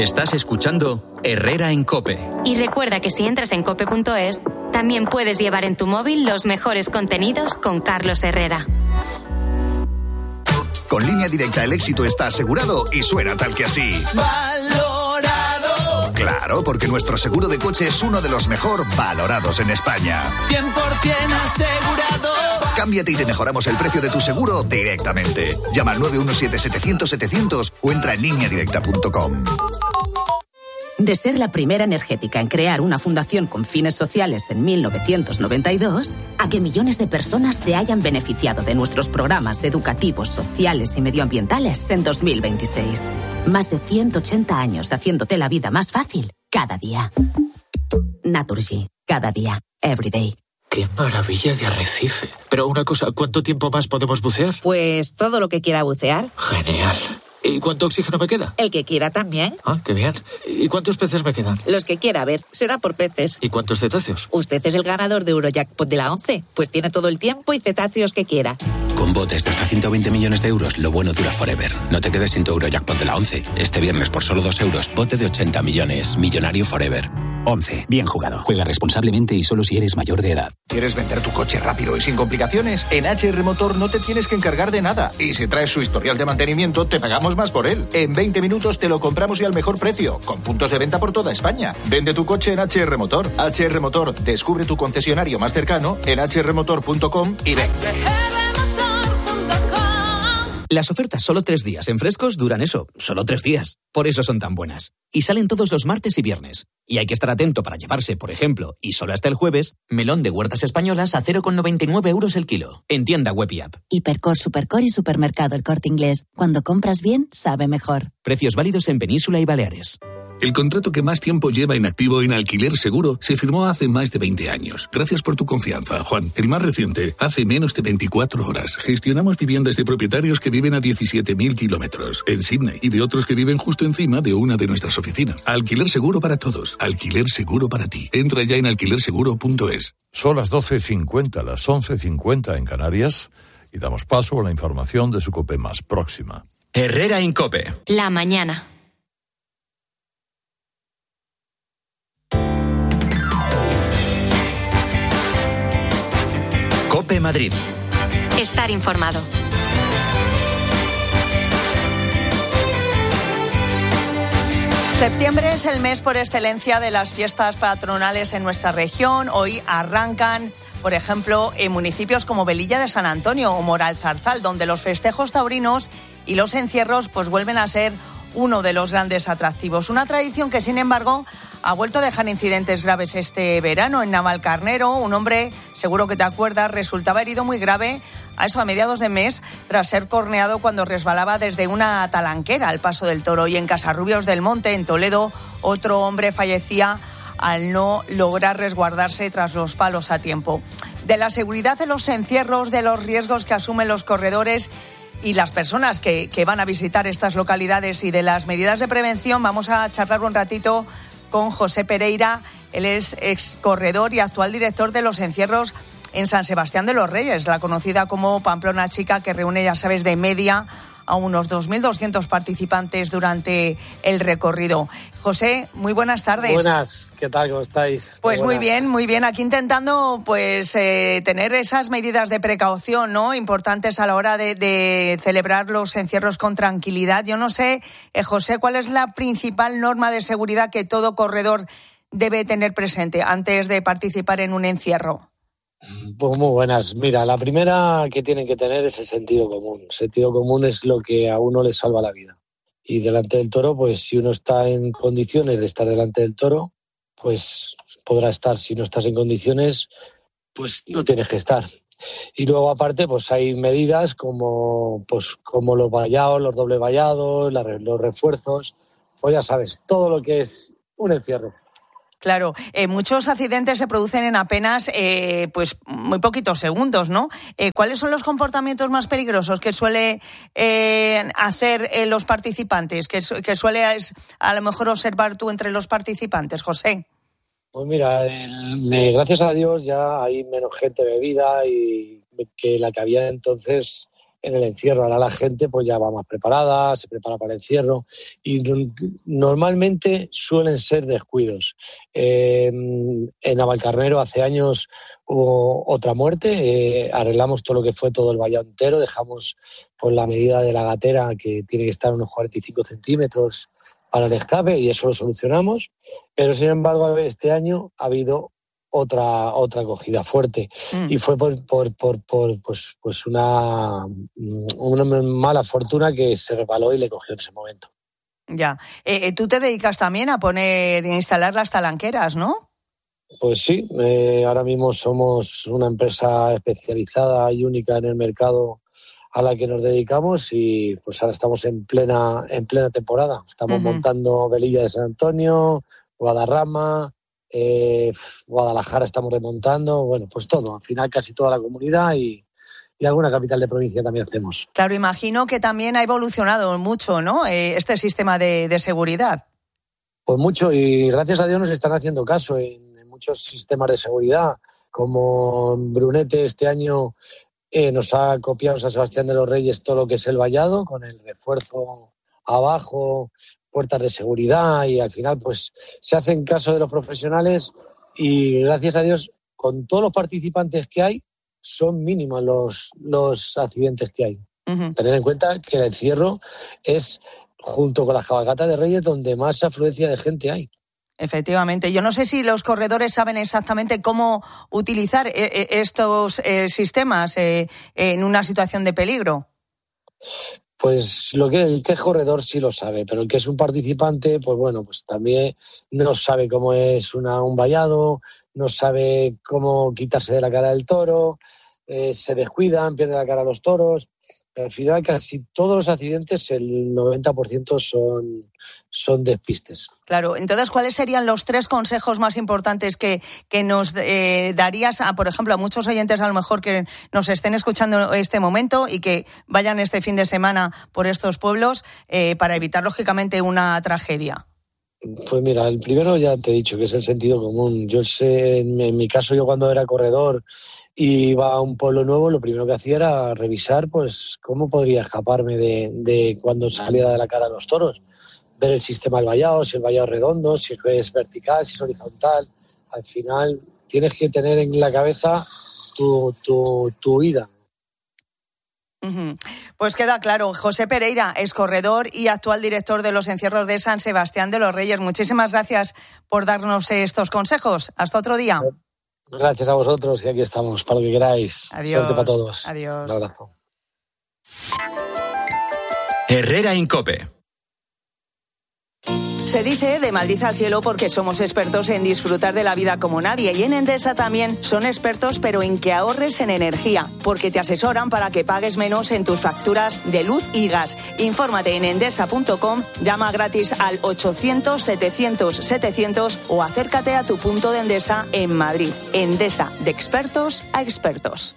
Estás escuchando Herrera en COPE. Y recuerda que si entras en cope.es, también puedes llevar en tu móvil los mejores contenidos con Carlos Herrera. Con Línea Directa el éxito está asegurado y suena tal que así. ¡Valorado! Claro, porque nuestro seguro de coche es uno de los mejor valorados en España. 100% asegurado. Cámbiate y te mejoramos el precio de tu seguro directamente. Llama al 917-700-700 o entra en lineadirecta.com. De ser la primera energética en crear una fundación con fines sociales en 1992, a que millones de personas se hayan beneficiado de nuestros programas educativos, sociales y medioambientales en 2026. Más de 180 años haciéndote la vida más fácil cada día. Naturgy, cada día, every day. ¡Qué maravilla de arrecife! Pero una cosa, ¿cuánto tiempo más podemos bucear? Pues todo lo que quiera bucear. Genial. ¿Y cuánto oxígeno me queda? El que quiera también. Ah, qué bien. ¿Y cuántos peces me quedan? Los que quiera, a ver, será por peces. ¿Y cuántos cetáceos? Usted es el ganador de Eurojackpot de la 11, pues tiene todo el tiempo y cetáceos que quiera. Con botes de hasta 120 millones de euros, lo bueno dura forever. No te quedes sin tu Eurojackpot de la 11. Este viernes por solo 2 euros, bote de 80 millones. Millonario forever. 11. Bien jugado. Juega responsablemente y solo si eres mayor de edad. ¿Quieres vender tu coche rápido y sin complicaciones? En HR Motor no te tienes que encargar de nada. Y si traes su historial de mantenimiento, te pagamos más por él. En 20 minutos te lo compramos y al mejor precio, con puntos de venta por toda España. Vende tu coche en HR Motor. HR Motor, descubre tu concesionario más cercano en hrmotor.com y ven. Las ofertas solo 3 días en Frescos duran eso, solo 3 días. Por eso son tan buenas. Y salen todos los martes y viernes. Y hay que estar atento para llevarse, por ejemplo, y solo hasta el jueves, melón de Huertas Españolas a 0,99 euros el kilo. En tienda web y app. Hipercor, Supercor y Supermercado El Corte Inglés. Cuando compras bien, sabe mejor. Precios válidos en Península y Baleares. El contrato que más tiempo lleva inactivo en Alquiler Seguro se firmó hace más de 20 años. Gracias por tu confianza, Juan. El más reciente, hace menos de 24 horas. Gestionamos viviendas de propietarios que viven a 17.000 kilómetros en Sydney y de otros que viven justo encima de una de nuestras oficinas. Alquiler Seguro para todos. Alquiler Seguro para ti. Entra ya en alquilerseguro.es. Son las 12:50, las 11:50 en Canarias y damos paso a la información de su COPE más próxima. Herrera en COPE. La mañana. COPE Madrid. Estar informado. Septiembre es el mes por excelencia de las fiestas patronales en nuestra región. Hoy arrancan, por ejemplo, en municipios como Velilla de San Antonio o Moralzarzal, donde los festejos taurinos y los encierros pues vuelven a ser uno de los grandes atractivos. Una tradición que, sin embargo, ha vuelto a dejar incidentes graves este verano. En Navalcarnero, un hombre, seguro que te acuerdas, resultaba herido muy grave a mediados de mes tras ser corneado cuando resbalaba desde una talanquera al Paso del Toro. Y en Casarrubios del Monte, en Toledo, otro hombre fallecía al no lograr resguardarse tras los palos a tiempo. De la seguridad de los encierros, de los riesgos que asumen los corredores y las personas que van a visitar estas localidades y de las medidas de prevención, vamos a charlar un ratito con José Pereira. Él es ex corredor y actual director de los encierros en San Sebastián de los Reyes, la conocida como Pamplona Chica, que reúne, ya sabes, de media a unos 2.200 participantes durante el recorrido. José, muy buenas tardes. Buenas, ¿qué tal? ¿Cómo estáis? Pues muy bien. Aquí intentando tener esas medidas de precaución, ¿no?, importantes a la hora de celebrar los encierros con tranquilidad. Yo no sé, José, ¿cuál es la principal norma de seguridad que todo corredor debe tener presente antes de participar en un encierro? Pues muy buenas. Mira, la primera que tienen que tener es el sentido común. El sentido común es lo que a uno le salva la vida. Y delante del toro, pues si uno está en condiciones de estar delante del toro, pues podrá estar. Si no estás en condiciones, pues no tienes que estar. Y luego, aparte, pues hay medidas como los vallados, los doble vallados, los refuerzos. Pues ya sabes, todo lo que es un encierro. Claro, muchos accidentes se producen en apenas muy poquitos segundos, ¿no? ¿Cuáles son los comportamientos más peligrosos que suele hacer los participantes, que sueles a lo mejor observar tú entre los participantes, José? Pues mira, gracias a Dios ya hay menos gente bebida y que la que había entonces en el encierro. Ahora la gente pues ya va más preparada, se prepara para el encierro y normalmente suelen ser descuidos. En Navalcarnero hace años hubo otra muerte, arreglamos todo lo que fue todo el vallado entero, dejamos por la medida de la gatera que tiene que estar unos 45 centímetros para el escape y eso lo solucionamos, pero sin embargo este año ha habido otra acogida fuerte y fue por una mala fortuna que se resbaló y le cogió en ese momento. Ya. Tú te dedicas también a instalar las talanqueras, ¿no? Pues sí, ahora mismo somos una empresa especializada y única en el mercado a la que nos dedicamos y pues ahora estamos en plena temporada. Estamos montando Velilla de San Antonio, Guadarrama, Guadalajara estamos remontando, bueno, pues todo, al final casi toda la comunidad y alguna capital de provincia también hacemos. Claro, imagino que también ha evolucionado mucho, ¿no? Este sistema de seguridad. Pues mucho, y gracias a Dios nos están haciendo caso en muchos sistemas de seguridad, como Brunete este año nos ha copiado San Sebastián de los Reyes todo lo que es el vallado, con el refuerzo abajo, puertas de seguridad, y al final pues se hacen caso de los profesionales y gracias a Dios con todos los participantes que hay son mínimos los accidentes que hay. Tener en cuenta que el encierro es, junto con las cabalgatas de Reyes, donde más afluencia de gente hay. Efectivamente. Yo no sé si los corredores saben exactamente cómo utilizar estos sistemas en una situación de peligro. Pues el que es corredor sí lo sabe, pero el que es un participante, pues bueno, pues también no sabe cómo es un vallado, no sabe cómo quitarse de la cara del toro, se descuidan, pierden la cara a los toros. Al final casi todos los accidentes, el 90% son despistes. Claro, entonces, ¿cuáles serían los 3 consejos más importantes que nos darías, por ejemplo, a muchos oyentes a lo mejor que nos estén escuchando este momento y que vayan este fin de semana por estos pueblos para evitar, lógicamente, una tragedia? Pues mira, el primero ya te he dicho que es el sentido común. Yo sé, en mi caso, yo cuando era corredor y iba a un pueblo nuevo, lo primero que hacía era revisar pues cómo podría escaparme de cuando salía de la cara a los toros. Ver el sistema del vallado, si el vallado es redondo, si es vertical, si es horizontal. Al final tienes que tener en la cabeza tu vida. Pues queda claro. José Pereira es corredor y actual director de los encierros de San Sebastián de los Reyes. Muchísimas gracias por darnos estos consejos. Hasta otro día. Gracias a vosotros y aquí estamos para lo que queráis. Adiós. Suerte para todos. Adiós. Un abrazo. Herrera Incope. Se dice de Madrid al cielo porque somos expertos en disfrutar de la vida como nadie, y en Endesa también son expertos, pero en que ahorres en energía, porque te asesoran para que pagues menos en tus facturas de luz y gas. Infórmate en endesa.com, llama gratis al 800-700-700 o acércate a tu punto de Endesa en Madrid. Endesa, de expertos a expertos.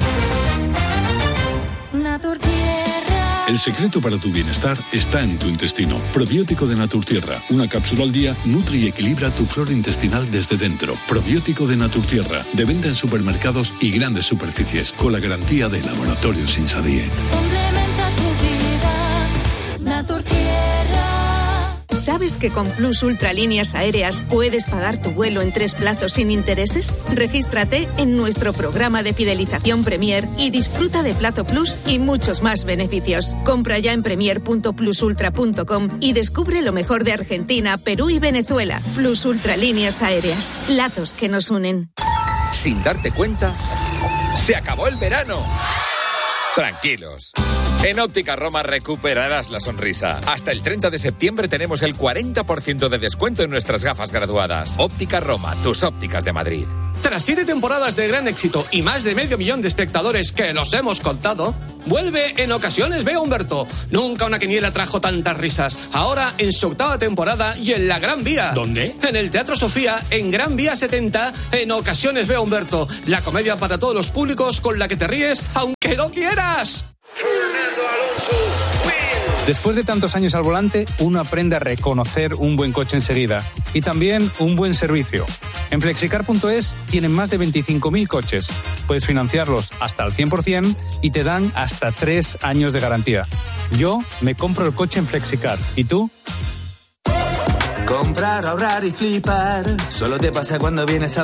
El secreto para tu bienestar está en tu intestino. Probiótico de Naturtierra. Una cápsula al día nutre y equilibra tu flora intestinal desde dentro. Probiótico de Naturtierra. De venta en supermercados y grandes superficies. Con la garantía de Laboratorios Insadiet. Complementa tu vida. Naturtierra. ¿Sabes que con Plus Ultralíneas Aéreas puedes pagar tu vuelo en 3 plazos sin intereses? Regístrate en nuestro programa de fidelización Premier y disfruta de Plazo Plus y muchos más beneficios. Compra ya en premier.plusultra.com y descubre lo mejor de Argentina, Perú y Venezuela. Plus Ultralíneas Aéreas. Lazos que nos unen. Sin darte cuenta, se acabó el verano. Tranquilos. En Óptica Roma recuperarás la sonrisa. Hasta el 30 de septiembre tenemos el 40% de descuento en nuestras gafas graduadas. Óptica Roma, tus ópticas de Madrid. Tras 7 temporadas de gran éxito y más de 500.000 de espectadores que nos hemos contado, vuelve En Ocasiones Veo a Humberto. Nunca una quiniela trajo tantas risas. Ahora en su 8ª temporada y en la Gran Vía. ¿Dónde? En el Teatro Sofía, en Gran Vía 70, En Ocasiones Veo a Humberto. La comedia para todos los públicos con la que te ríes aunque no quieras. Después de tantos años al volante, uno aprende a reconocer un buen coche enseguida y también un buen servicio. En Flexicar.es tienen más de 25.000 coches. Puedes financiarlos hasta al 100% y te dan hasta 3 años de garantía. Yo me compro el coche en Flexicar. ¿Y tú? Comprar, ahorrar y flipar. Solo te pasa cuando vienes a